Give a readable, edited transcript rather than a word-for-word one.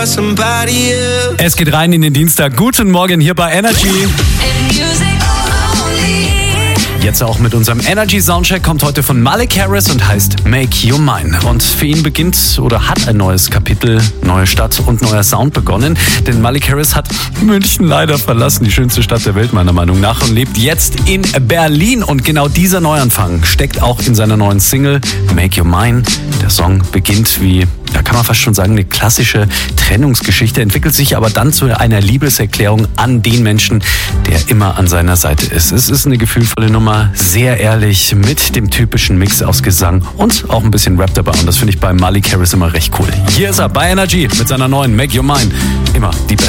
Es geht rein in den Dienstag. Guten Morgen hier bei Energy. Jetzt auch mit unserem Energy Soundcheck kommt heute von Malik Harris und heißt Make You Mine. Und für ihn beginnt oder hat ein neues Kapitel, neue Stadt und neuer Sound begonnen. Denn Malik Harris hat München leider verlassen, die schönste Stadt der Welt meiner Meinung nach, und lebt jetzt in Berlin. Und genau dieser Neuanfang steckt auch in seiner neuen Single Make You Mine. Der Song beginnt wie, da kann man fast schon sagen, eine klassische Trennungsgeschichte, entwickelt sich aber dann zu einer Liebeserklärung an den Menschen, der immer an seiner Seite ist. Es ist eine gefühlvolle Nummer, sehr ehrlich, mit dem typischen Mix aus Gesang und auch ein bisschen Rap dabei. Und das finde ich bei Malik Harris immer recht cool. Hier ist er bei Energy mit seiner neuen Make Your Mine. Immer die beste.